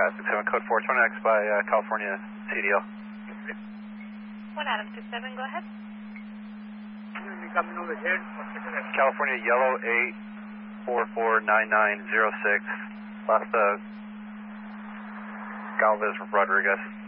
Scott 67, code 420X by California CDL. 1 Adam 67, go ahead. California Yellow 8449906, last Galvez Rodriguez.